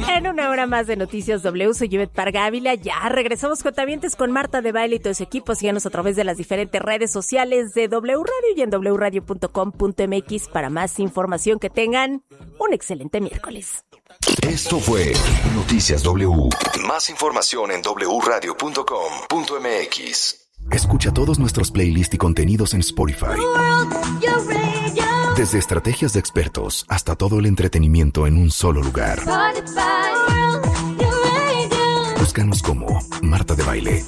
En una hora más de Noticias W, soy Ivette Parga Ávila. Ya regresamos cuentavientes con Marta de Baile y todo su equipo. Síganos a través de las diferentes redes sociales de W Radio y en wradio.com.mx para más información. Que tengan un excelente miércoles. Esto fue Noticias W. Más información en wradio.com.mx. Escucha todos nuestros playlists y contenidos en Spotify. Desde estrategias de expertos hasta todo el entretenimiento en un solo lugar. Búscanos como Marta de Baile.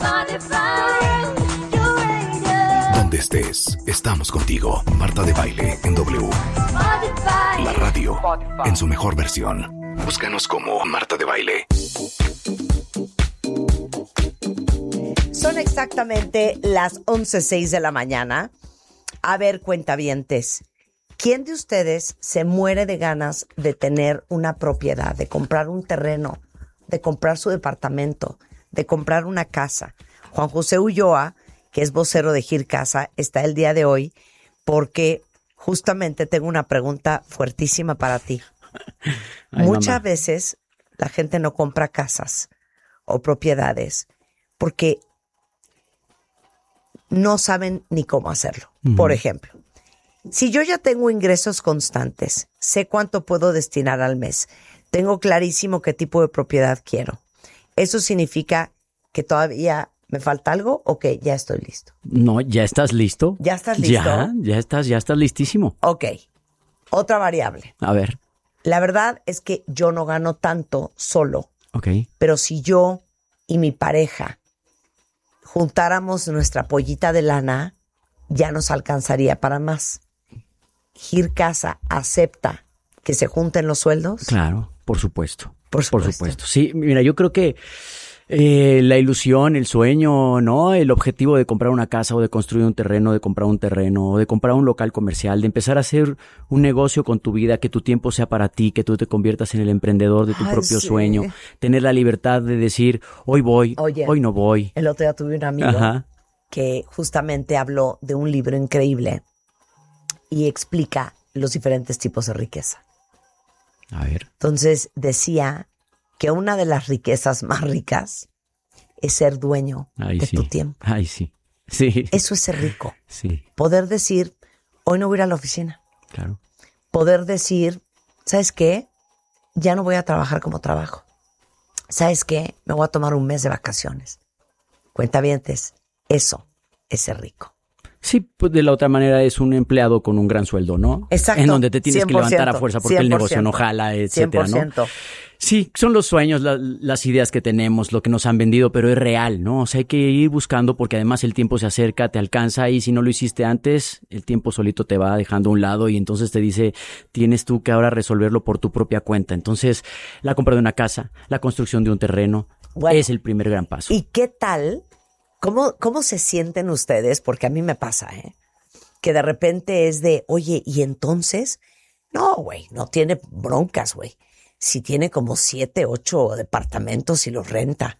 Donde estés, estamos contigo. Marta de Baile en W. La radio en su mejor versión. Búscanos como Marta de Baile. Son exactamente las 11:06 de la mañana. A ver, cuentavientes, ¿quién de ustedes se muere de ganas de tener una propiedad, de comprar un terreno, de comprar su departamento, de comprar una casa? Juan José Ulloa, que es vocero de Gir Casa, está el día de hoy porque justamente tengo una pregunta fuertísima para ti. Muchas veces la gente no compra casas o propiedades porque no saben ni cómo hacerlo. Uh-huh. Por ejemplo, si yo ya tengo ingresos constantes, sé cuánto puedo destinar al mes, tengo clarísimo qué tipo de propiedad quiero. ¿Eso significa que todavía me falta algo o que ya estoy listo? No, ya estás listo. ¿Ya estás listo? Ya estás listísimo. Ok. Otra variable. A ver. La verdad es que yo no gano tanto solo. Ok. Pero si yo y mi pareja juntáramos nuestra pollita de lana, ya nos alcanzaría para más. ¿Gir Casa acepta que se junten los sueldos? Claro, por supuesto. Por supuesto. Sí, mira, yo creo que la ilusión, el sueño, ¿no? El objetivo de comprar una casa o de construir un terreno, de comprar un terreno, o de comprar un local comercial, de empezar a hacer un negocio con tu vida, que tu tiempo sea para ti, que tú te conviertas en el emprendedor de tu propio sueño, tener la libertad de decir, hoy voy, hoy no voy. El otro día tuve un amigo que justamente habló de un libro increíble y explica los diferentes tipos de riqueza. A ver. Entonces decía que una de las riquezas más ricas es ser dueño de tu tiempo. Ay, sí. Sí. Eso es ser rico. Sí. Poder decir, hoy no voy a ir a la oficina. Claro. Poder decir, ¿sabes qué? Ya no voy a trabajar como trabajo. ¿Sabes qué? Me voy a tomar un mes de vacaciones. Cuentavientes, eso es ser rico. Sí, pues de la otra manera es un empleado con un gran sueldo, ¿no? Exacto. En donde te tienes 100%, que levantar a fuerza porque 100%, el negocio no jala, etcétera, 100%. ¿No? Sí, son los sueños, las ideas que tenemos, lo que nos han vendido, pero es real, ¿no? O sea, hay que ir buscando porque además el tiempo se acerca, te alcanza y si no lo hiciste antes, el tiempo solito te va dejando a un lado y entonces te dice, tienes tú que ahora resolverlo por tu propia cuenta. Entonces, la compra de una casa, la construcción de un terreno, es el primer gran paso. ¿Y qué tal? ¿Cómo se sienten ustedes? Porque a mí me pasa, que de repente es de, oye, ¿y entonces? No, güey, no tiene broncas, güey. Si tiene como 7, 8 departamentos y los renta.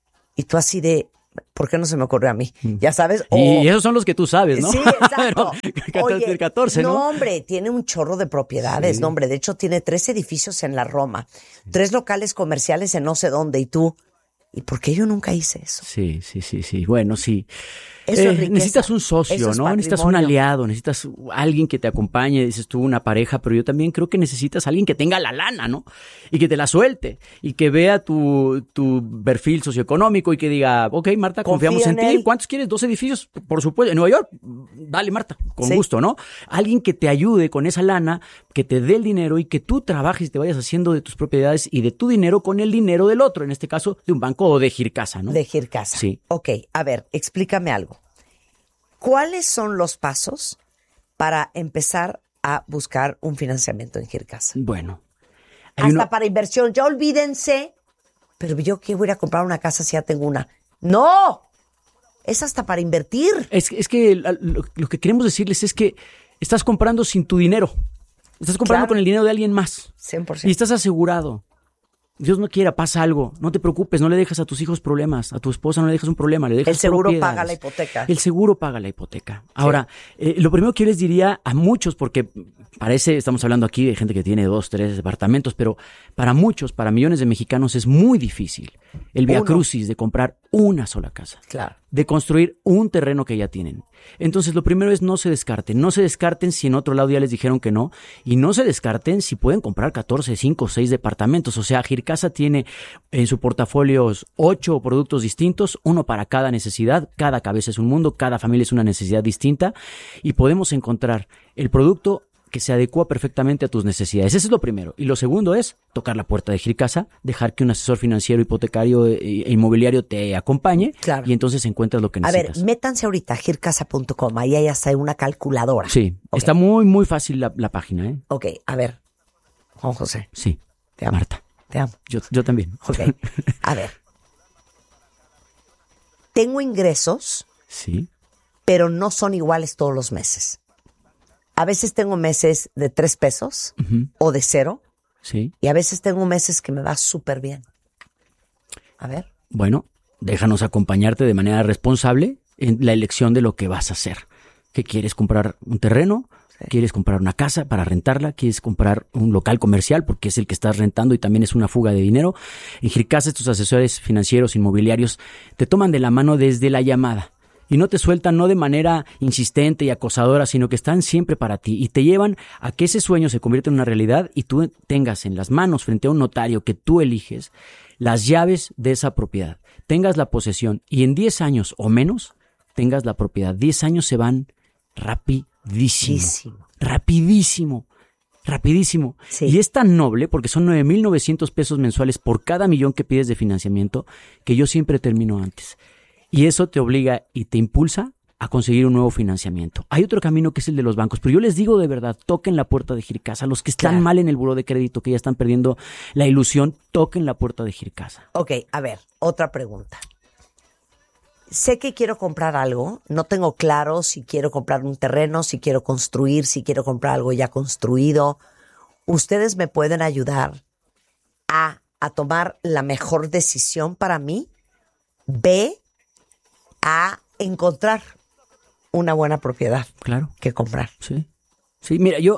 Y tú así de, ¿por qué no se me ocurrió a mí? Ya sabes. Y esos son los que tú sabes, ¿no? Sí, exacto. Oye, 14, ¿no? No, hombre, tiene un chorro de propiedades. Sí. No, hombre, de hecho tiene 3 edificios en la Roma, 3 locales comerciales en no sé dónde. Y tú, ¿y por qué yo nunca hice eso? Sí. Bueno, sí. Eso es riqueza. Necesitas un socio, ¿no? Patrimonio. Necesitas un aliado, necesitas alguien que te acompañe, dices tú, una pareja, pero yo también creo que necesitas alguien que tenga la lana, ¿no? Y que te la suelte, y que vea tu perfil socioeconómico y que diga, ok, Marta, confiamos en ti. ¿Cuántos quieres? 2 edificios, por supuesto. En Nueva York, dale, Marta, con gusto, ¿no? Alguien que te ayude con esa lana, que te dé el dinero y que tú trabajes y te vayas haciendo de tus propiedades y de tu dinero con el dinero del otro, en este caso, de un banco o de Gir Casa, ¿no? De Gir Casa. Sí. Ok, a ver, explícame algo. ¿Cuáles son los pasos para empezar a buscar un financiamiento en Gir Casa? Bueno. Hasta para inversión. Ya olvídense. Pero yo que voy a ir a comprar una casa si ya tengo una. ¡No! Es hasta para invertir. Es que lo que queremos decirles es que estás comprando sin tu dinero. Estás comprando con el dinero de alguien más. 100%. Y estás asegurado. Dios no quiera, pasa algo, no te preocupes, no le dejas a tus hijos problemas, a tu esposa no le dejas un problema, le dejas el seguro propiedades. paga la hipoteca. El seguro paga la hipoteca. Ahora, lo primero que yo les diría a muchos, porque parece, estamos hablando aquí de gente que tiene 2, 3 departamentos, pero para muchos, para millones de mexicanos es muy difícil el viacrucis de comprar una sola casa. Claro. De construir un terreno que ya tienen. Entonces, lo primero es no se descarten si en otro lado ya les dijeron que no, y no se descarten si pueden comprar 14, 5, 6 departamentos. O sea, Gircasa tiene en su portafolio 8 productos distintos, uno para cada necesidad, cada cabeza es un mundo, cada familia es una necesidad distinta, y podemos encontrar el producto que se adecua perfectamente a tus necesidades. Ese es lo primero. Y lo segundo es tocar la puerta de Gircasa, dejar que un asesor financiero, hipotecario e inmobiliario te acompañe, claro, y entonces encuentras lo que necesitas. A ver, métanse ahorita a gircasa.com, ahí hay hasta una calculadora. Sí, okay. Está muy, muy fácil la página, ¿eh? Ok, a ver, Juan José. Sí, te amo. Marta. Te amo. Yo también. Ok, a ver. Tengo ingresos, sí, pero no son iguales todos los meses. A veces tengo meses de 3 pesos o de 0. Sí. Y a veces tengo meses que me va súper bien. A ver. Bueno, déjanos acompañarte de manera responsable en la elección de lo que vas a hacer. ¿Qué quieres? ¿Comprar un terreno? Sí. ¿Quieres comprar una casa para rentarla? ¿Quieres comprar un local comercial porque es el que estás rentando y también es una fuga de dinero? En Gircasa, estos asesores financieros, inmobiliarios, te toman de la mano desde la llamada. Y no te sueltan, no de manera insistente y acosadora, sino que están siempre para ti y te llevan a que ese sueño se convierta en una realidad y tú tengas en las manos, frente a un notario que tú eliges, las llaves de esa propiedad. Tengas la posesión y en 10 años o menos tengas la propiedad. 10 años se van rapidísimo. Rapidísimo. Sí. Y es tan noble porque son 9,900 pesos mensuales por cada millón que pides de financiamiento que yo siempre termino antes. Y eso te obliga y te impulsa a conseguir un nuevo financiamiento. Hay otro camino que es el de los bancos, pero yo les digo de verdad, toquen la puerta de Gircasa. Los que están mal en el buró de crédito, que ya están perdiendo la ilusión, toquen la puerta de Gircasa. Ok, a ver, otra pregunta. Sé que quiero comprar algo, no tengo claro si quiero comprar un terreno, si quiero construir, si quiero comprar algo ya construido. ¿Ustedes me pueden ayudar a tomar la mejor decisión para mí? A encontrar una buena propiedad. Claro. Que comprar. Sí. Sí, mira, yo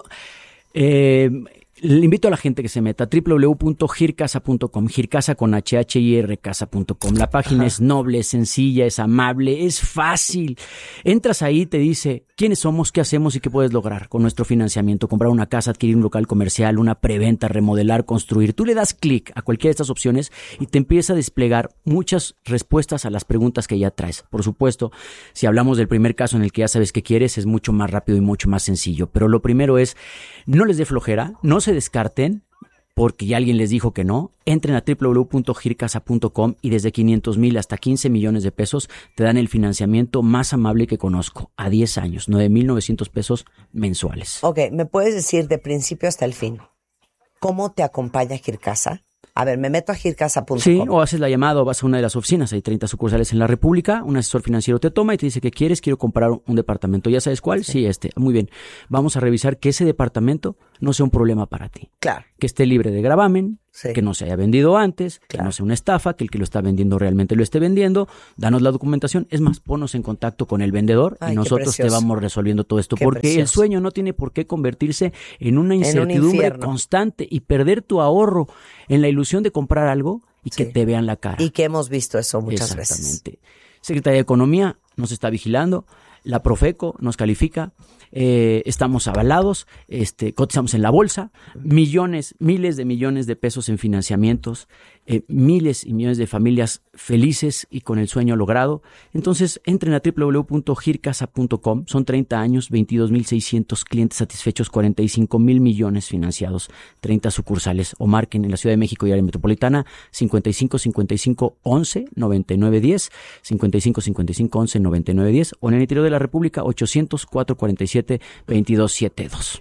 le invito a la gente que se meta a www.gircasa.com, Gircasa con HHIR casa.com. La página es noble, es sencilla, es amable, es fácil. Entras ahí, te dice quiénes somos, qué hacemos y qué puedes lograr con nuestro financiamiento. Comprar una casa, adquirir un local comercial, una preventa, remodelar, construir. Tú le das clic a cualquiera de estas opciones y te empieza a desplegar muchas respuestas a las preguntas que ya traes. Por supuesto, si hablamos del primer caso en el que ya sabes qué quieres, es mucho más rápido y mucho más sencillo. Pero lo primero es, no les dé flojera, no se descarten porque ya alguien les dijo que no. Entren a www.gircasa.com y desde 500,000 hasta 15 millones de pesos te dan el financiamiento más amable que conozco a 10 años, 9,900 pesos mensuales. Ok, ¿me puedes decir de principio hasta el fin cómo te acompaña Gircasa? A ver, me meto a gircasa.com. Sí, o haces la llamada o vas a una de las oficinas. Hay 30 sucursales en la República. Un asesor financiero te toma y te dice que quieres. Quiero comprar un departamento. ¿Ya sabes cuál? Sí, Muy bien. Vamos a revisar que ese departamento no sea un problema para ti. Claro. Que esté libre de gravamen, sí, que no se haya vendido antes, claro, que no sea una estafa, que el que lo está vendiendo realmente lo esté vendiendo. Danos la documentación. Es más, ponnos en contacto con el vendedor. Ay, y nosotros te vamos resolviendo todo esto. Porque el sueño no tiene por qué convertirse en una incertidumbre constante y perder tu ahorro en la ilusión de comprar algo y que te vean la cara. Y que hemos visto eso muchas veces. Exactamente. Secretaría de Economía nos está vigilando, la Profeco nos califica, estamos avalados, cotizamos en la bolsa, miles de millones de pesos en financiamientos, miles y millones de familias felices y con el sueño logrado. Entonces, entren a www.gircasa.com, son 30 años, 22,600 clientes satisfechos, 45,000 millones financiados, 30 sucursales, o marquen en la Ciudad de México y área metropolitana 55 55 11 99 10, 55 55 11 99 10, o en el interior de la República 800 447 2272.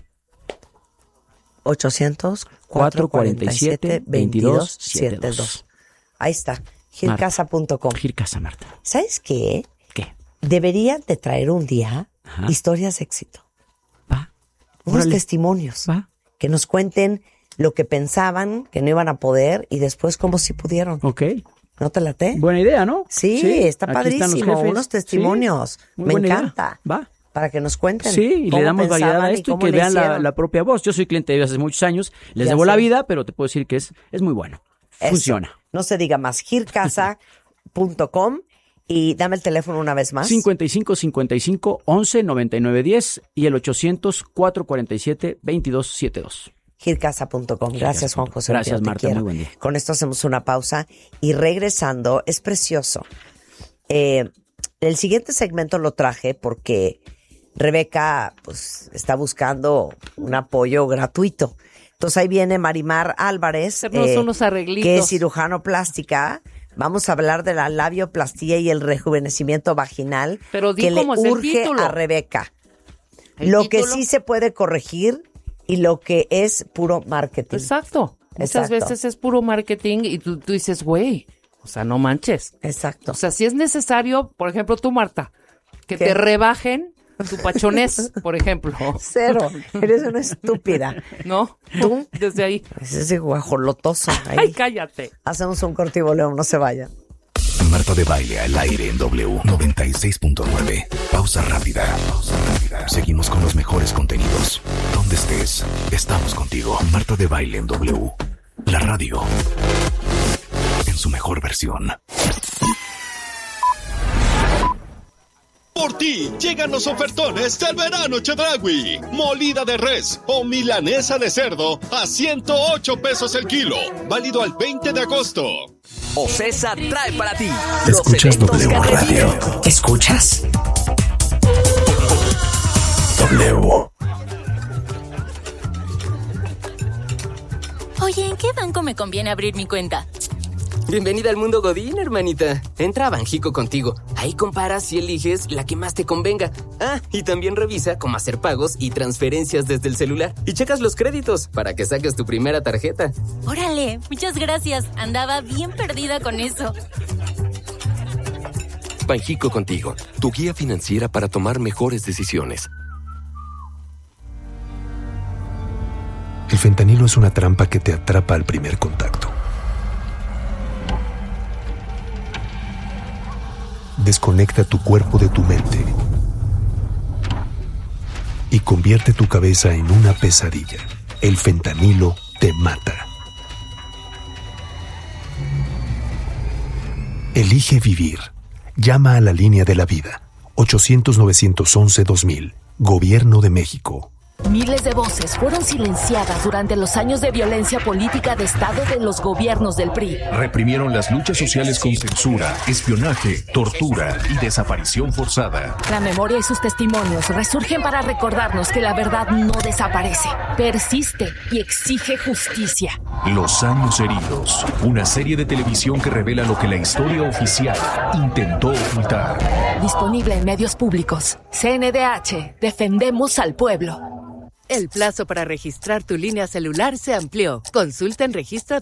800-447-2272. Ahí está, gircasa.com. Gircasa, Marta. ¿Sabes qué? ¿Qué? Deberían de traer un día historias de éxito. Va. Unos testimonios. Va. Que nos cuenten lo que pensaban que no iban a poder y después como si pudieron. Ok. ¿No te late? Buena idea, ¿no? Sí, está padrísimo. Unos testimonios. Sí, me encanta. Idea. Va. Para que nos cuenten. Sí, y le damos variedad a esto y que vean la propia voz. Yo soy cliente de ellos hace muchos años, les debo la vida, pero te puedo decir que es muy bueno. Eso. Funciona. No se diga más. gircasa.com y dame el teléfono una vez más. 55 55 11 99 10 y el 800 447 2272. gircasa.com. Gracias, Juan José. Gracias, Marta. Muy buen día. Con esto hacemos una pausa y regresando, es precioso. El siguiente segmento lo traje porque Rebeca pues está buscando un apoyo gratuito. Entonces ahí viene Marimar Álvarez, unos arreglitos, que es cirujano plástica. Vamos a hablar de la labioplastía y el rejuvenecimiento vaginal. Pero que le urge a Rebeca. Lo que sí se puede corregir y lo que es puro marketing. Exacto. Muchas veces es puro marketing y tú dices, güey, o sea, no manches. Exacto. O sea, si es necesario, por ejemplo, tú, Marta, que te rebajen tu pachonés, por ejemplo. Cero. Eres una estúpida. ¿No? ¿Tú? Desde ahí. Es ese guajolotoso ahí. Ay, cállate. Hacemos un corte y volvemos, no se vayan. Marta de Baile al aire en W 96.9. Pausa rápida. Seguimos con los mejores contenidos. Donde estés, estamos contigo. Marta de Baile en W. La radio. En su mejor versión. Por ti, llegan los ofertones del verano Chedraui. Molida de res o milanesa de cerdo a 108 pesos el kilo. Válido al 20 de agosto. Ocesa trae para ti Escuchas W Radio. ¿Escuchas? W. Oye, ¿en qué banco me conviene abrir mi cuenta? Bienvenida al mundo Godín, hermanita. Entra a Banjico contigo. Ahí comparas y eliges la que más te convenga. Ah, y también revisa cómo hacer pagos y transferencias desde el celular. Y checas los créditos para que saques tu primera tarjeta. Órale, muchas gracias. Andaba bien perdida con eso. Banjico contigo, tu guía financiera para tomar mejores decisiones. El fentanilo es una trampa que te atrapa al primer contacto. Desconecta tu cuerpo de tu mente y convierte tu cabeza en una pesadilla. El fentanilo te mata. Elige vivir. Llama a la línea de la vida. 800-911-2000. Gobierno de México. Miles de voces fueron silenciadas durante los años de violencia política de Estado de los gobiernos del PRI. Reprimieron las luchas sociales con censura, espionaje, tortura y desaparición forzada. La memoria y sus testimonios resurgen para recordarnos que la verdad no desaparece, persiste y exige justicia. Los años heridos, una serie de televisión que revela lo que la historia oficial intentó ocultar. Disponible en medios públicos. CNDH, defendemos al pueblo. El plazo para registrar tu línea celular se amplió. Consulta en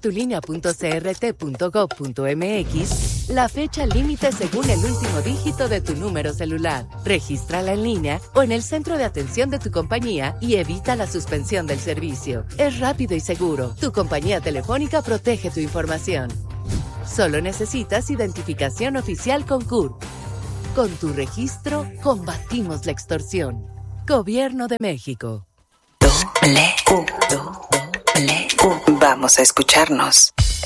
registratulínea.crt.gov.mx la fecha límite según el último dígito de tu número celular. Regístrala en línea o en el centro de atención de tu compañía y evita la suspensión del servicio. Es rápido y seguro. Tu compañía telefónica protege tu información. Solo necesitas identificación oficial con CURP. Con tu registro, combatimos la extorsión. Gobierno de México. W. Vamos a escucharnos.